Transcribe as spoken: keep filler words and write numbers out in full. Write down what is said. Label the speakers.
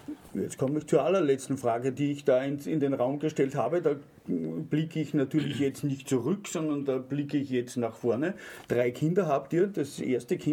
Speaker 1: Jetzt komme ich zur allerletzten Frage, die ich da in, in den Raum gestellt habe. Da blicke ich natürlich jetzt nicht zurück, sondern da blicke ich jetzt nach vorne. Drei Kinder habt ihr. Das erste Kind